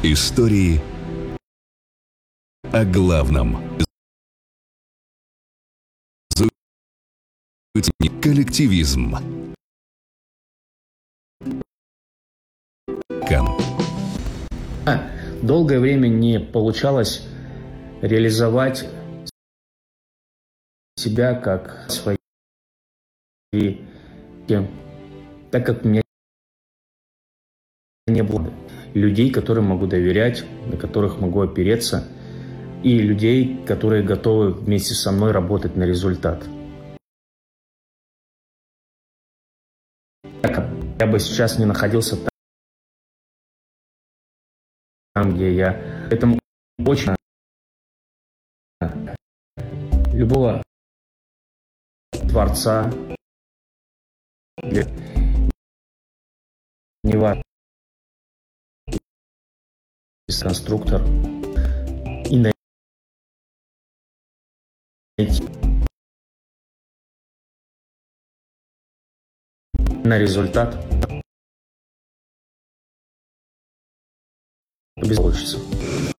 Истории о главном. Коллективизм. Долгое время не получалось реализовать себя как свои, так как у меня не было людей, которым могу доверять, на которых могу опереться, и людей, которые готовы вместе со мной работать на результат. Я бы сейчас не находился там, где я. Поэтому очень любого творца, неважно, конструктор, и найти на результат без получится.